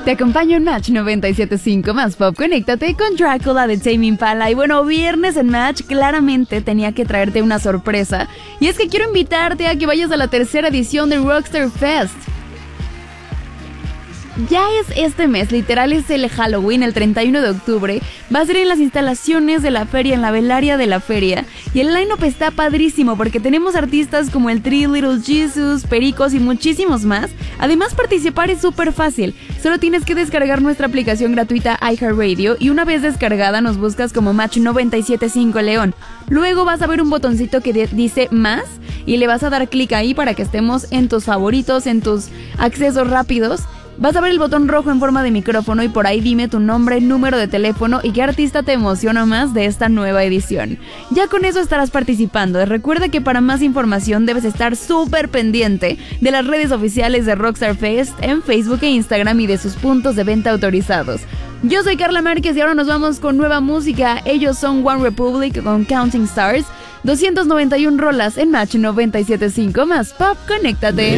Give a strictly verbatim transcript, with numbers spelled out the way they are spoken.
Te acompaño en Match noventa y siete punto cinco más Pop. Conéctate con Drácula de Tame Impala. Y bueno, viernes en Match, claramente tenía que traerte una sorpresa. Y es que quiero invitarte a que vayas a la tercera edición del Rockstar Fest. Ya es este mes, literal es el Halloween, el treinta y uno de octubre. Va a ser en las instalaciones de la feria, en la velaria de la feria. Y el line-up está padrísimo porque tenemos artistas como el Three Little Jesus, Pericos y muchísimos más. Además, participar es súper fácil. Solo tienes que descargar nuestra aplicación gratuita iHeartRadio y una vez descargada nos buscas como Match noventa y siete punto cinco León. Luego vas a ver un botoncito que de- dice más y le vas a dar clic ahí para que estemos en tus favoritos, en tus accesos rápidos. Vas a ver el botón rojo en forma de micrófono y por ahí dime tu nombre, número de teléfono y qué artista te emociona más de esta nueva edición. Ya con eso estarás participando. Recuerda que para más información debes estar súper pendiente de las redes oficiales de Rockstar Fest en Facebook e Instagram y de sus puntos de venta autorizados. Yo soy Carla Márquez y ahora nos vamos con nueva música. Ellos son One Republic con Counting Stars. doscientas noventa y una rolas en Match noventa y siete punto cinco más Pop. Conéctate.